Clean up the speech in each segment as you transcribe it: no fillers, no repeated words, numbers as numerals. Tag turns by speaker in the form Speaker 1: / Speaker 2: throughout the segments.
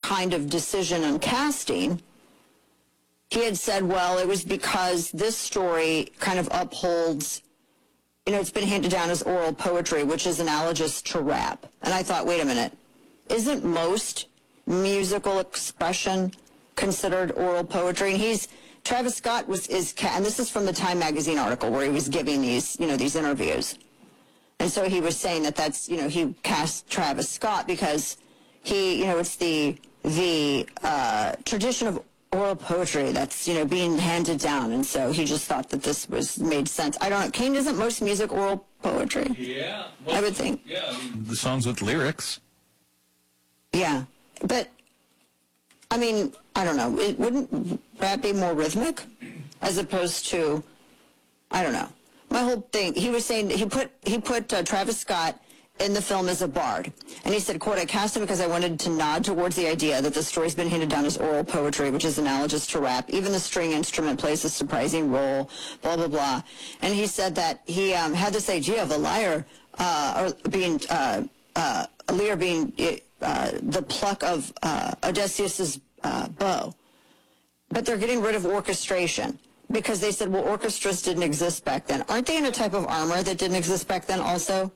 Speaker 1: kind of decision on casting, he had said, well, it was because this story kind of upholds, it's been handed down as oral poetry, which is analogous to rap. And I thought, wait a minute, isn't most musical expression considered oral poetry? And Travis Scott and this is from the Time magazine article where he was giving these interviews. And so he was saying that's, he cast Travis Scott because it's the tradition of oral poetry that's, being handed down. And so he just thought that this made sense. I don't know. Kane, isn't most music oral poetry?
Speaker 2: Yeah.
Speaker 1: I would think.
Speaker 2: Yeah. The songs with lyrics.
Speaker 1: Yeah. But, I don't know. Wouldn't rap be more rhythmic as opposed to, I don't know. My whole thing, he was saying he put Travis Scott in the film as a bard. And he said, quote, I cast him because I wanted to nod towards the idea that the story's been handed down as oral poetry, which is analogous to rap. Even the string instrument plays a surprising role, blah, blah, blah. And he said that he had this idea of a lyre being the pluck of Odysseus's bow. But they're getting rid of orchestration because they said, well, orchestras didn't exist back then. Aren't they in a type of armor that didn't exist back then also?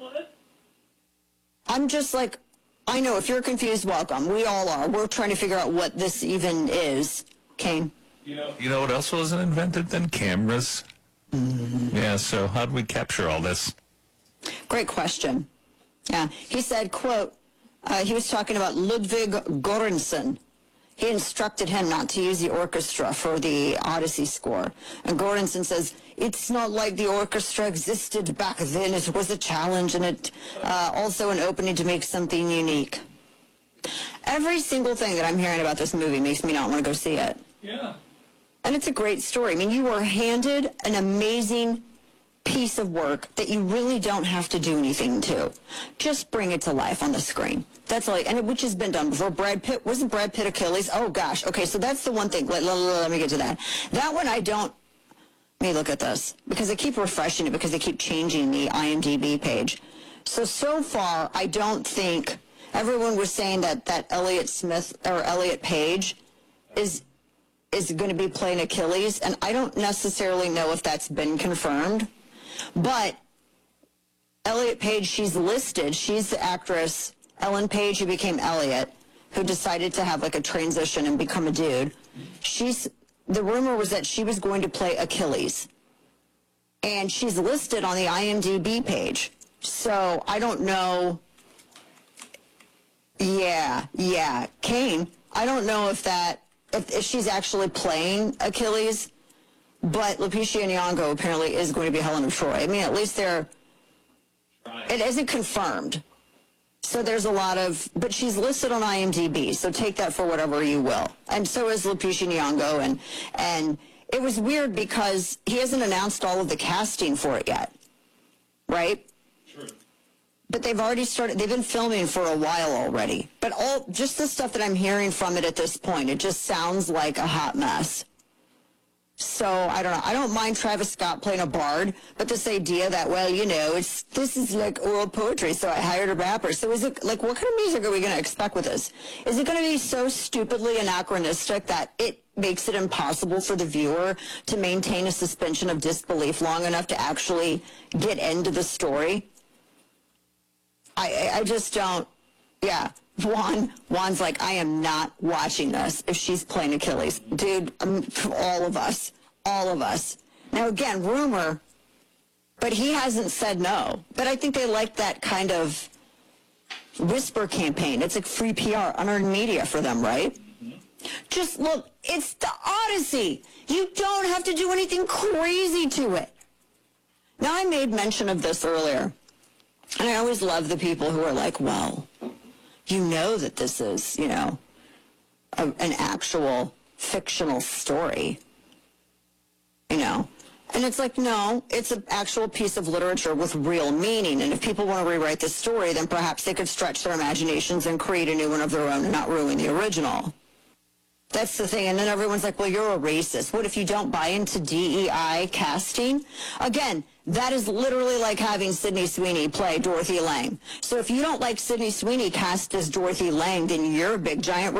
Speaker 1: I'm just like, I know, if you're confused, welcome. We all are. We're trying to figure out what this even is. Kane?
Speaker 2: You know what else wasn't invented then? Cameras. Mm-hmm. Yeah, so how do we capture all this?
Speaker 1: Great question. Yeah, he said, quote, he was talking about Ludwig Göransson. He instructed him not to use the orchestra for the Odyssey score. And Göransson says, it's not like the orchestra existed back then. It was a challenge, and it also an opening to make something unique. Every single thing that I'm hearing about this movie makes me not want to go see it.
Speaker 2: Yeah.
Speaker 1: And it's a great story. You were handed an amazing piece of work that you really don't have to do anything to. Just bring it to life on the screen. That's all, which has been done before. Wasn't Brad Pitt Achilles? Oh gosh. Okay, so that's the one thing. Let me get to that. That one I don't. Let me look at this because I keep refreshing it because they keep changing the IMDb page. So far, I don't think everyone was saying that Elliot Smith or Elliot Page is going to be playing Achilles, and I don't necessarily know if that's been confirmed. But Elliot Page, she's listed. She's the actress, Ellen Page, who became Elliot, who decided to have a transition and become a dude. The rumor was that she was going to play Achilles. And she's listed on the IMDb page. So I don't know. Yeah. Kane, I don't know if she's actually playing Achilles. But Lupita Nyong'o apparently is going to be Helen of Troy. At least it isn't confirmed. So there's a lot of, but she's listed on IMDb, so take that for whatever you will. And so is Lupita Nyong'o, and it was weird because he hasn't announced all of the casting for it yet, right?
Speaker 2: Sure.
Speaker 1: But they've been filming for a while already. But just the stuff that I'm hearing from it at this point, it just sounds like a hot mess. So, I don't know. I don't mind Travis Scott playing a bard, but this idea that, this is like oral poetry, so I hired a rapper. So is it, what kind of music are we going to expect with this? Is it going to be so stupidly anachronistic that it makes it impossible for the viewer to maintain a suspension of disbelief long enough to actually get into the story? I just don't, yeah. Juan's like, I am not watching this if she's playing Achilles. Dude, all of us. Now, again, rumor, but he hasn't said no. But I think they like that kind of whisper campaign. It's like free PR, unearned media for them, right? Mm-hmm. Just look, it's the Odyssey. You don't have to do anything crazy to it. Now, I made mention of this earlier, and I always love the people who are like, well, you know that this is, an actual fictional story, And it's like, no, it's an actual piece of literature with real meaning. And if people want to rewrite this story, then perhaps they could stretch their imaginations and create a new one of their own and not ruin the original. That's the thing. And then everyone's like, well, you're a racist. What if you don't buy into DEI casting? Again, that is literally like having Sydney Sweeney play Dorothy Lang. So if you don't like Sydney Sweeney cast as Dorothy Lang, then you're a big giant